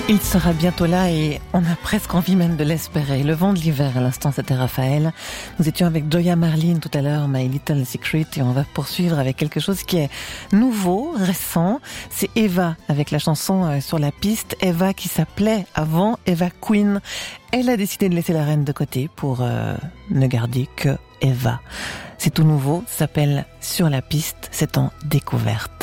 Il sera bientôt là et on a presque envie même de l'espérer. Le vent de l'hiver, à l'instant, c'était Raphaël. Nous étions avec Joya Marlin tout à l'heure, My Little Secret, et on va poursuivre avec quelque chose qui est nouveau, récent. C'est Eva, avec la chanson Sur la piste. Eva qui s'appelait avant Eva Queen. Elle a décidé de laisser la reine de côté pour ne garder que Eva. C'est tout nouveau, ça s'appelle Sur la piste, c'est en découverte.